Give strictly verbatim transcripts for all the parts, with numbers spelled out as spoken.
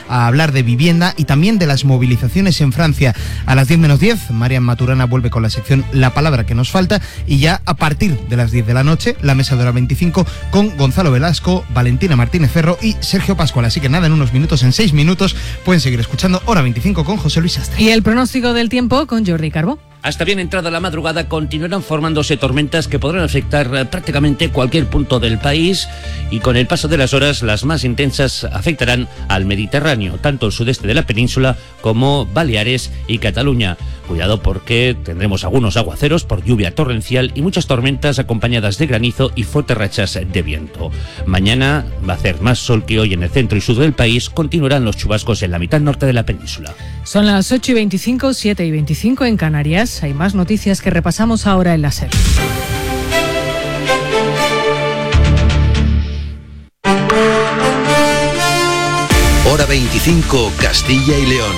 a hablar de vivienda y también de las movilizaciones en Francia. A las diez menos diez, Marian Maturana vuelve con la sección La Palabra que nos falta, y ya a partir de las diez de la noche, la mesa de hora veinticinco con Gonzalo Velasco, Valentina Martínez Ferro y Sergio Pascual. Así que nada, en unos minutos, en seis minutos, pueden seguir escuchando Hora veinticinco con José Luis Astre. Y el pronóstico del tiempo con Jordi Carbó. Hasta bien entrada la madrugada continuarán formándose tormentas que podrán afectar prácticamente cualquier punto del país, y con el paso de las horas las más intensas afectarán al Mediterráneo, tanto el sudeste de la península como Baleares y Cataluña. Cuidado porque tendremos algunos aguaceros por lluvia torrencial y muchas tormentas acompañadas de granizo y fuertes rachas de viento. Mañana va a hacer más sol que hoy en el centro y sur del país. Continuarán los chubascos en la mitad norte de la península. Son las ocho y veinticinco, siete y veinticinco en Canarias. Hay más noticias que repasamos ahora en la SER. Hora veinticinco, Castilla y León.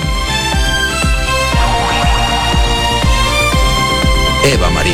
Eva Marín.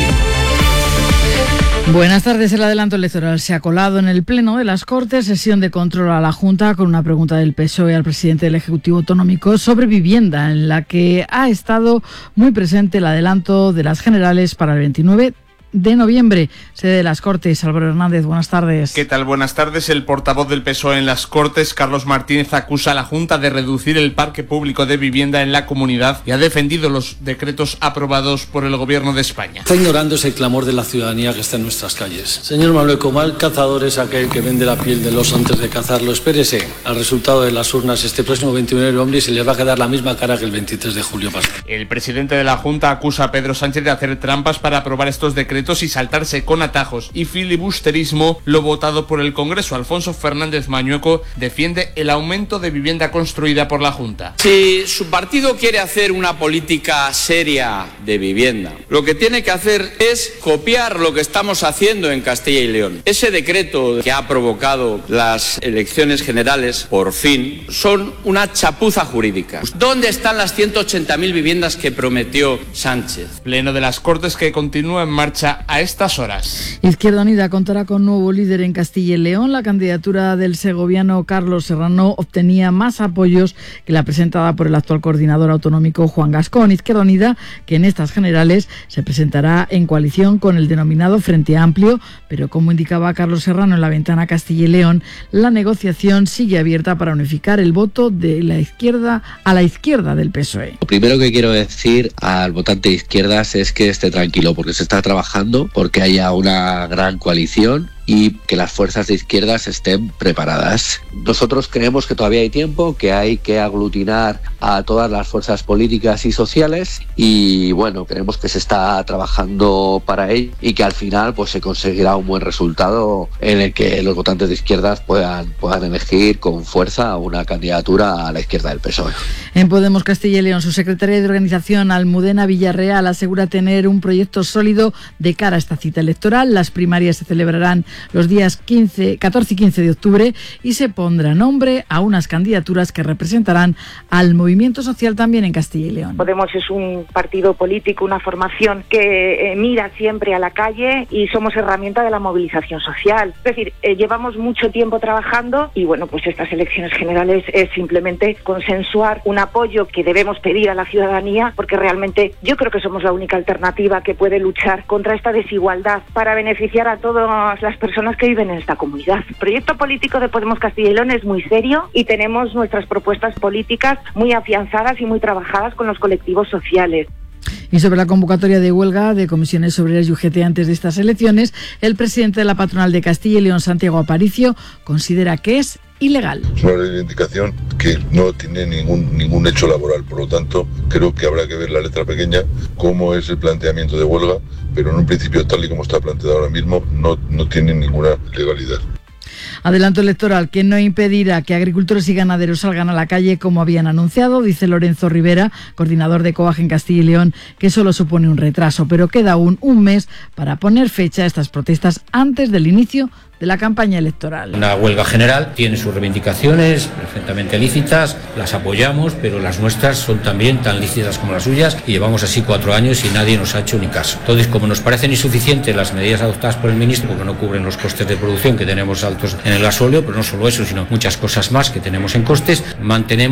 Buenas tardes. El adelanto electoral se ha colado en el Pleno de las Cortes, sesión de control a la Junta, con una pregunta del P S O E al presidente del Ejecutivo Autonómico sobre vivienda, en la que ha estado muy presente el adelanto de las generales para el veintinueve de noviembre. Sede de las Cortes, Álvaro Hernández, buenas tardes. ¿Qué tal? Buenas tardes. El portavoz del P S O E en las Cortes, Carlos Martínez, acusa a la Junta de reducir el parque público de vivienda en la comunidad y ha defendido los decretos aprobados por el Gobierno de España. Está ignorando ese clamor de la ciudadanía que está en nuestras calles. Señor Manuel, mal cazador es aquel que vende la piel del oso antes de cazarlo. Espérese al resultado de las urnas este próximo veintiuno de noviembre y se les va a quedar la misma cara que el veintitrés de julio pasado. El presidente de la Junta acusa a Pedro Sánchez de hacer trampas para aprobar estos decretos y saltarse con atajos y filibusterismo lo votado por el Congreso. Alfonso Fernández Mañueco defiende el aumento de vivienda construida por la Junta. Si su partido quiere hacer una política seria de vivienda, lo que tiene que hacer es copiar lo que estamos haciendo en Castilla y León. Ese decreto que ha provocado las elecciones generales, por fin, son una chapuza jurídica. ¿Dónde están las ciento ochenta mil viviendas que prometió Sánchez? Pleno de las Cortes que continúa en marcha a estas horas. Izquierda Unida contará con nuevo líder en Castilla y León. La candidatura del segoviano Carlos Serrano obtenía más apoyos que la presentada por el actual coordinador autonómico Juan Gascón. Izquierda Unida, que en estas generales se presentará en coalición con el denominado Frente Amplio, pero como indicaba Carlos Serrano en la ventana Castilla y León, la negociación sigue abierta para unificar el voto de la izquierda a la izquierda del P S O E. Lo primero que quiero decir al votante de izquierdas es que esté tranquilo, porque se está trabajando porque haya una gran coalición y que las fuerzas de izquierdas estén preparadas. Nosotros creemos que todavía hay tiempo, que hay que aglutinar a todas las fuerzas políticas y sociales y bueno, creemos que se está trabajando para ello y que al final pues se conseguirá un buen resultado en el que los votantes de izquierdas puedan, puedan elegir con fuerza una candidatura a la izquierda del P S O E. En Podemos Castilla y León, su secretaria de organización, Almudena Villarreal, asegura tener un proyecto sólido de cara a esta cita electoral. Las primarias se celebrarán los días quince, catorce y quince de octubre y se pondrá nombre a unas candidaturas que representarán al movimiento social también en Castilla y León. Podemos es un partido político, una formación que eh, mira siempre a la calle y somos herramienta de la movilización social. Es decir, eh, llevamos mucho tiempo trabajando y bueno, pues estas elecciones generales es simplemente consensuar un apoyo que debemos pedir a la ciudadanía, porque realmente yo creo que somos la única alternativa que puede luchar contra esta desigualdad para beneficiar a todas las personas que viven en esta comunidad. El proyecto político de Podemos Castilla y León es muy serio y tenemos nuestras propuestas políticas muy afianzadas y muy trabajadas con los colectivos sociales. Y sobre la convocatoria de huelga de comisiones obreras y U G T antes de estas elecciones, el presidente de la patronal de Castilla y León, Santiago Aparicio, considera que es ilegal. Es una reivindicación que no tiene ningún ningún hecho laboral, por lo tanto creo que habrá que ver la letra pequeña, cómo es el planteamiento de huelga, pero en un principio tal y como está planteado ahora mismo no, no tiene ninguna legalidad. Adelanto electoral que no impedirá que agricultores y ganaderos salgan a la calle como habían anunciado, dice Lorenzo Rivera, coordinador de COAG en Castilla y León, que solo supone un retraso, pero queda aún un mes para poner fecha a estas protestas antes del inicio de la campaña electoral. Una huelga general tiene sus reivindicaciones perfectamente lícitas, las apoyamos, pero las nuestras son también tan lícitas como las suyas y llevamos así cuatro años y nadie nos ha hecho ni caso. Entonces, como nos parecen insuficientes las medidas adoptadas por el ministro, porque no cubren los costes de producción que tenemos altos en el gasóleo, pero no solo eso, sino muchas cosas más que tenemos en costes, mantenemos